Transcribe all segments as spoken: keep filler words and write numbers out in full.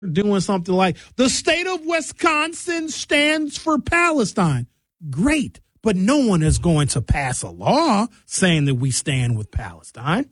doing something like the state of Wisconsin stands for Palestine. Great, but no one is going to pass a law saying that we stand with Palestine.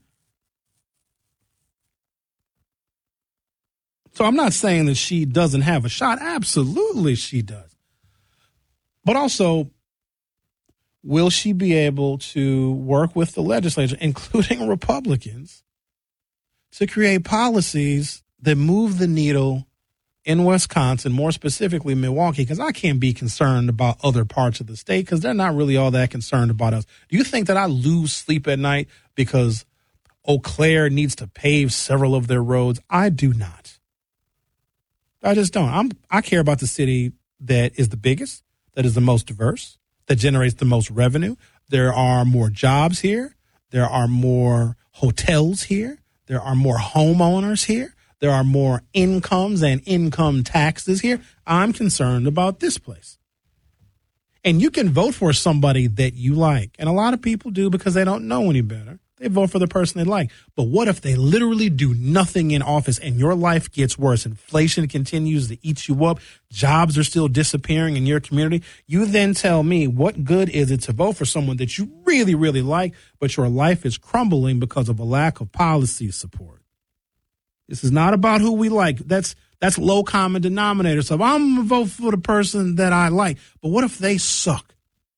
So I'm not saying that she doesn't have a shot. Absolutely she does. But also, will she be able to work with the legislature, including Republicans, to create policies that move the needle in Wisconsin, more specifically Milwaukee? Because I can't be concerned about other parts of the state because they're not really all that concerned about us. Do you think that I lose sleep at night because Eau Claire needs to pave several of their roads? I do not. I just don't. I'm, I care about the city that is the biggest, that is the most diverse, that generates the most revenue. There are more jobs here. There are more hotels here. There are more homeowners here. There are more incomes and income taxes here. I'm concerned about this place. And you can vote for somebody that you like. And a lot of people do because they don't know any better. They vote for the person they like. But what if they literally do nothing in office and your life gets worse? Inflation continues to eat you up. Jobs are still disappearing in your community. You then tell me, what good is it to vote for someone that you really, really like, but your life is crumbling because of a lack of policy support? This is not about who we like. That's that's low common denominator. So I'm going to vote for the person that I like. But what if they suck?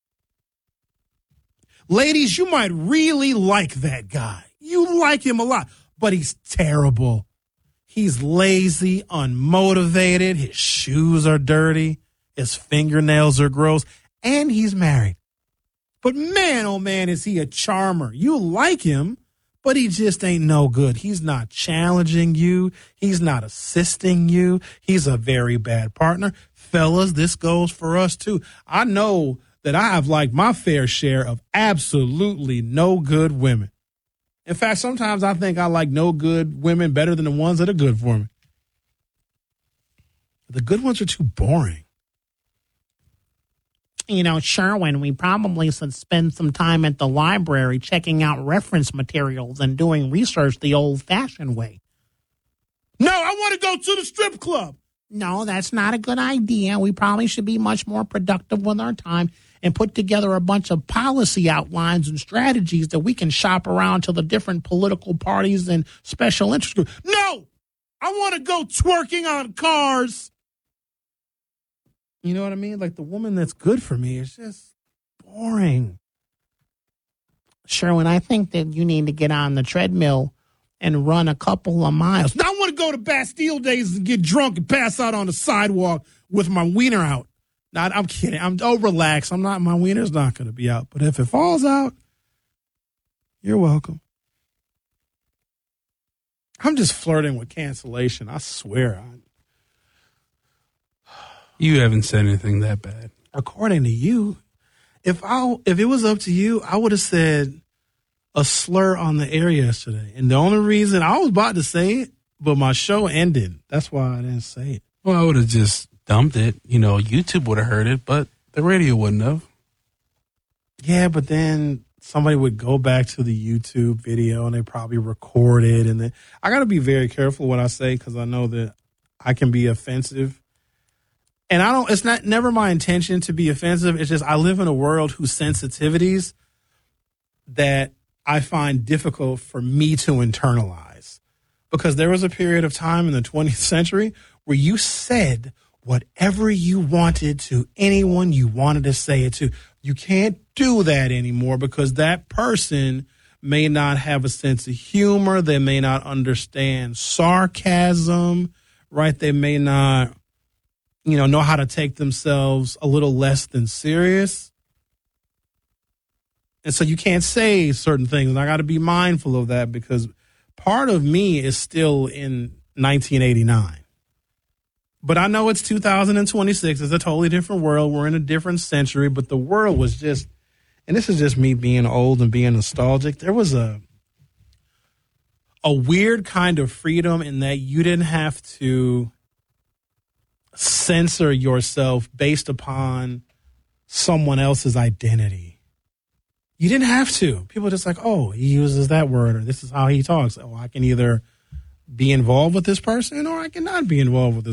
Ladies, you might really like that guy. You like him a lot, but he's terrible. He's lazy, unmotivated. His shoes are dirty. His fingernails are gross. And he's married. But man, oh man, is he a charmer. You like him, but he just ain't no good. He's not challenging you. He's not assisting you. He's a very bad partner. Fellas, this goes for us too. I know that I have liked my fair share of absolutely no good women. In fact, sometimes I think I like no good women better than the ones that are good for me. The good ones are too boring. You know, Sherwin, we probably should spend some time at the library checking out reference materials and doing research the old-fashioned way. No, I want to go to the strip club. No, that's not a good idea. We probably should be much more productive with our time and put together a bunch of policy outlines and strategies that we can shop around to the different political parties and special interest groups. No, I want to go twerking on cars. You know what I mean? Like, the woman that's good for me is just boring. Sherwin, I think that you need to get on the treadmill and run a couple of miles. Now I want to go to Bastille Days and get drunk and pass out on the sidewalk with my wiener out. Not, I'm kidding. I'm oh, relax. I'm not. My wiener's not going to be out. But if it falls out, you're welcome. I'm just flirting with cancellation. I swear. I, you haven't said anything that bad. According to you, if I if it was up to you, I would have said a slur on the air yesterday. And the only reason I was about to say it, but my show ended. That's why I didn't say it. Well, I would have just dumped it. You know, YouTube would have heard it, but the radio wouldn't have. Yeah, but then somebody would go back to the YouTube video and they probably record it. And then I got to be very careful what I say because I know that I can be offensive. And I don't, it's not never my intention to be offensive. It's just I live in a world whose sensitivities that I find difficult for me to internalize. Because there was a period of time in the twentieth century where you said whatever you wanted to anyone you wanted to say it to. You can't do that anymore because that person may not have a sense of humor. They may not understand sarcasm, right? They may not, you know, know how to take themselves a little less than serious. And so you can't say certain things. And I got to be mindful of that because part of me is still in nineteen eighty-nine. But I know it's two thousand twenty-six. It's a totally different world. We're in a different century. But the world was just, and this is just me being old and being nostalgic. There was a a weird kind of freedom in that you didn't have to censor yourself based upon someone else's identity. You didn't have to. People are just like, oh, he uses that word or this is how he talks. Oh, I can either be involved with this person or I cannot be involved with this